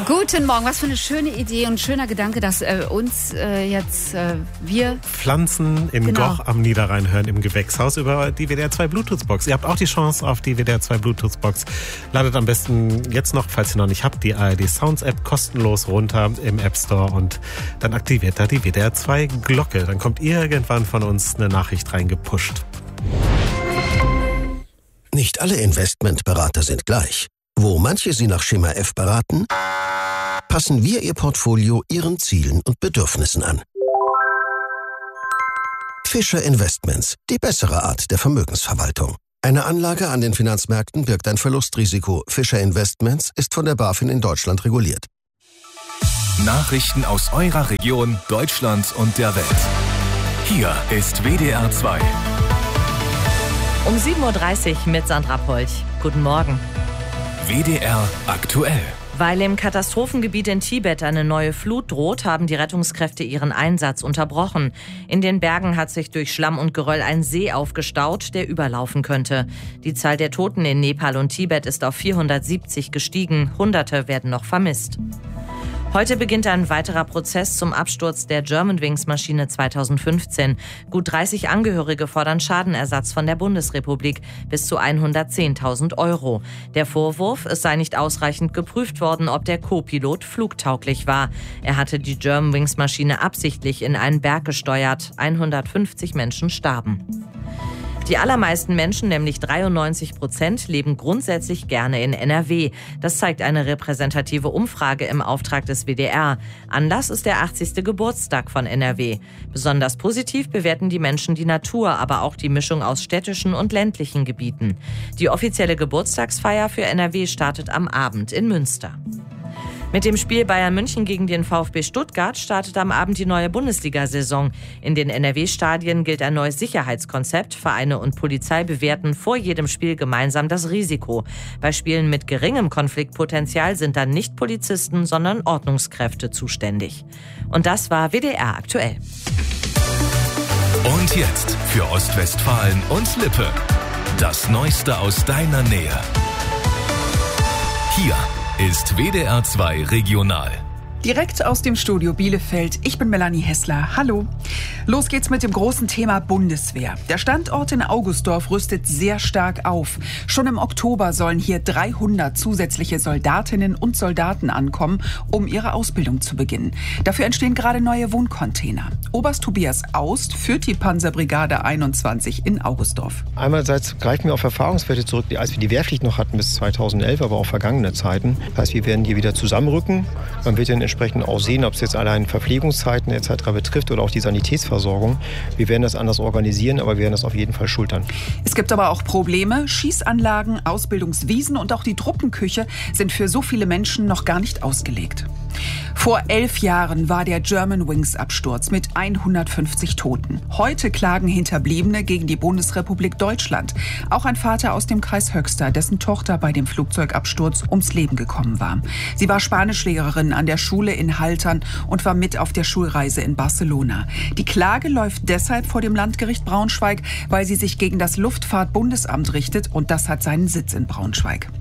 Guten Morgen, was für eine schöne Idee und schöner Gedanke, dass wir Pflanzen in Goch am Niederrhein hören im Gewächshaus über die WDR 2 Bluetooth-Box. Ihr habt auch die Chance auf die WDR 2 Bluetooth-Box. Ladet am besten jetzt noch, falls ihr noch nicht habt, die ARD Sounds App kostenlos runter im App Store und dann aktiviert da die WDR 2 Glocke. Dann kommt irgendwann von uns eine Nachricht reingepusht. Nicht alle Investmentberater sind gleich. Wo manche Sie nach Schema F beraten, passen wir Ihr Portfolio Ihren Zielen und Bedürfnissen an. Fischer Investments, die bessere Art der Vermögensverwaltung. Eine Anlage an den Finanzmärkten birgt ein Verlustrisiko. Fischer Investments ist von der BaFin in Deutschland reguliert. Nachrichten aus eurer Region, Deutschland und der Welt. Hier ist WDR 2. Um 7.30 Uhr mit Sandra Polch. Guten Morgen. WDR aktuell. Weil im Katastrophengebiet in Tibet eine neue Flut droht, haben die Rettungskräfte ihren Einsatz unterbrochen. In den Bergen hat sich durch Schlamm und Geröll ein See aufgestaut, der überlaufen könnte. Die Zahl der Toten in Nepal und Tibet ist auf 470 gestiegen. Hunderte werden noch vermisst. Heute beginnt ein weiterer Prozess zum Absturz der Germanwings-Maschine 2015. Gut 30 Angehörige fordern Schadenersatz von der Bundesrepublik bis zu 110.000 €. Der Vorwurf, es sei nicht ausreichend geprüft worden, ob der Co-Pilot flugtauglich war. Er hatte die Germanwings-Maschine absichtlich in einen Berg gesteuert. 150 Menschen starben. Die allermeisten Menschen, nämlich 93%, leben grundsätzlich gerne in NRW. Das zeigt eine repräsentative Umfrage im Auftrag des WDR. Anlass ist der 80. Geburtstag von NRW. Besonders positiv bewerten die Menschen die Natur, aber auch die Mischung aus städtischen und ländlichen Gebieten. Die offizielle Geburtstagsfeier für NRW startet am Abend in Münster. Mit dem Spiel Bayern München gegen den VfB Stuttgart startet am Abend die neue Bundesliga-Saison. In den NRW-Stadien gilt ein neues Sicherheitskonzept. Vereine und Polizei bewerten vor jedem Spiel gemeinsam das Risiko. Bei Spielen mit geringem Konfliktpotenzial sind dann nicht Polizisten, sondern Ordnungskräfte zuständig. Und das war WDR aktuell. Und jetzt für Ostwestfalen und Lippe. Das Neueste aus deiner Nähe. Hier ist WDR 2 Regional. Direkt aus dem Studio Bielefeld. Ich bin Melanie Hessler. Hallo. Los geht's mit dem großen Thema Bundeswehr. Der Standort in Augustdorf rüstet sehr stark auf. Schon im Oktober sollen hier 300 zusätzliche Soldatinnen und Soldaten ankommen, um ihre Ausbildung zu beginnen. Dafür entstehen gerade neue Wohncontainer. Oberst Tobias Aust führt die Panzerbrigade 21 in Augustdorf. Einerseits greifen wir auf Erfahrungswerte zurück, als wir die Wehrpflicht noch hatten bis 2011, aber auch vergangene Zeiten. Das heißt, wir werden hier wieder zusammenrücken. Man wird dann entsprechend auch sehen, ob es jetzt allein Verpflegungszeiten etc. betrifft oder auch die Sanitätsversorgung. Wir werden das anders organisieren, aber wir werden das auf jeden Fall schultern. Es gibt aber auch Probleme. Schießanlagen, Ausbildungswiesen und auch die Truppenküche sind für so viele Menschen noch gar nicht ausgelegt. Vor 11 Jahren war der Germanwings-Absturz mit 150 Toten. Heute klagen Hinterbliebene gegen die Bundesrepublik Deutschland. Auch ein Vater aus dem Kreis Höxter, dessen Tochter bei dem Flugzeugabsturz ums Leben gekommen war. Sie war Spanischlehrerin an der Schule in Haltern und war mit auf der Schulreise in Barcelona. Die Klage läuft deshalb vor dem Landgericht Braunschweig, weil sie sich gegen das Luftfahrtbundesamt richtet und das hat seinen Sitz in Braunschweig.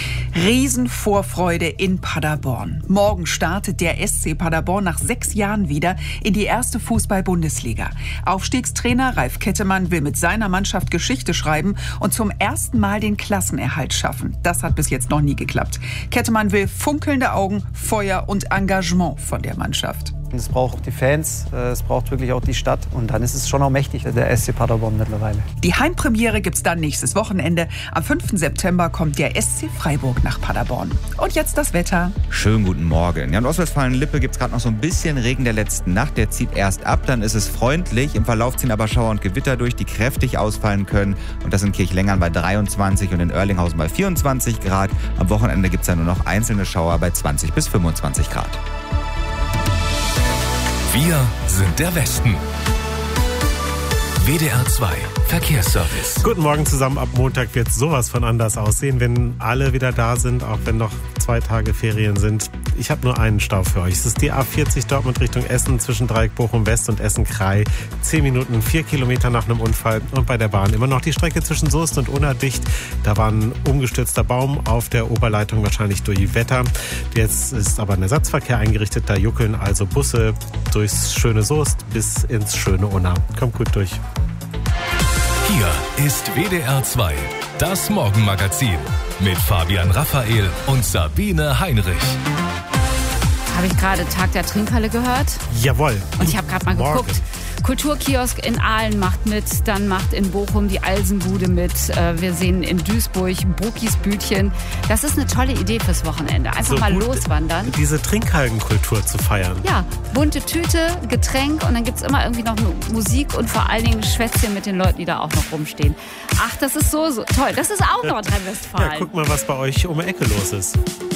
Riesenvorfreude in Paderborn. Morgen startet der SC Paderborn nach 6 Jahren wieder in die erste Fußball-Bundesliga. Aufstiegstrainer Ralf Kettemann will mit seiner Mannschaft Geschichte schreiben und zum ersten Mal den Klassenerhalt schaffen. Das hat bis jetzt noch nie geklappt. Kettemann will funkelnde Augen, Feuer und Engagement von der Mannschaft. Es braucht auch die Fans, es braucht wirklich auch die Stadt und dann ist es schon auch mächtig, der SC Paderborn mittlerweile. Die Heimpremiere gibt's dann nächstes Wochenende. Am 5. September kommt der SC Freiburg nach Paderborn. Und jetzt das Wetter. Schönen guten Morgen. Ja, in Ostwestfalen-Lippe gibt es gerade noch so ein bisschen Regen der letzten Nacht. Der zieht erst ab, dann ist es freundlich. Im Verlauf ziehen aber Schauer und Gewitter durch, die kräftig ausfallen können. Und das in Kirchlengern bei 23 und in Oerlinghausen bei 24 Grad. Am Wochenende gibt es dann nur noch einzelne Schauer bei 20 bis 25 Grad. Wir sind der Westen. WDR 2 Verkehrsservice. Guten Morgen zusammen. Ab Montag wird sowas von anders aussehen, wenn alle wieder da sind, auch wenn noch 2 Tage Ferien sind. Ich habe nur einen Stau für euch. Es ist die A40 Dortmund Richtung Essen zwischen Dreieck Bochum West und Essen-Krei. 10 Minuten, 4 Kilometer nach einem Unfall. Und bei der Bahn immer noch die Strecke zwischen Soest und Unna dicht. Da war ein umgestürzter Baum auf der Oberleitung, wahrscheinlich durch Wetter. Jetzt ist aber ein Ersatzverkehr eingerichtet. Da juckeln also Busse durchs schöne Soest bis ins schöne Unna. Kommt gut durch. Hier ist WDR 2, das Morgenmagazin mit Fabian Raphael und Sabine Heinrich. Habe ich gerade Tag der Trinkhalle gehört? Jawohl. Und ich habe gerade mal geguckt. Kulturkiosk in Aalen macht mit, dann macht in Bochum die Alsenbude mit. Wir sehen in Duisburg Brokis Bütchen. Das ist eine tolle Idee fürs Wochenende. Einfach so mal loswandern. Diese Trinkhallenkultur zu feiern. Ja, bunte Tüte, Getränk und dann gibt es immer irgendwie noch Musik und vor allen Dingen Schwätzchen mit den Leuten, die da auch noch rumstehen. Ach, das ist so toll. Das ist auch Nordrhein-Westfalen. Ja, guck mal, was bei euch um die Ecke los ist.